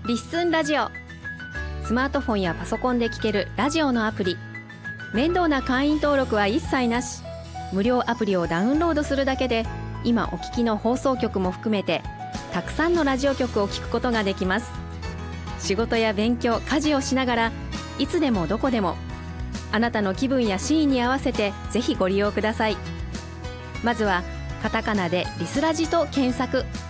リッスンラジオ。スマートフォンやパソコンで聞けるラジオのアプリ。面倒な会員登録は一切なし。無料アプリをダウンロードするだけで、今お聞きの放送局も含めてたくさんのラジオ局を聞くことができます。仕事や勉強、家事をしながらいつでもどこでも、あなたの気分やシーンに合わせてぜひご利用ください。まずはカタカナでリスラジと検索。